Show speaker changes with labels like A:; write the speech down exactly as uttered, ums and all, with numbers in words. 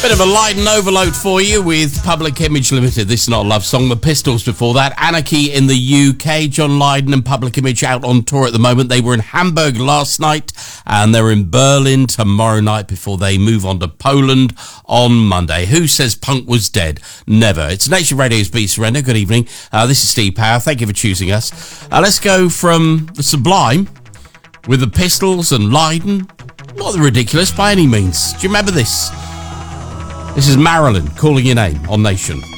A: Bit of a Leiden overload for you with Public Image Limited. This is not a love song. The Pistols before that. Anarchy in the U K. John Lydon and Public Image out on tour at the moment. They were in Hamburg last night and they're in Berlin tomorrow night before they move on to Poland on Monday. Who says punk was dead? Never. It's Nation Radio's Be Surrender. Good evening. Uh, this is Steve Power. Thank you for choosing us. Uh, let's go from the Sublime with the Pistols and Lydon. Not the Ridiculous by any means. Do you remember this? This is Marilyn, Calling Your Name on Nation.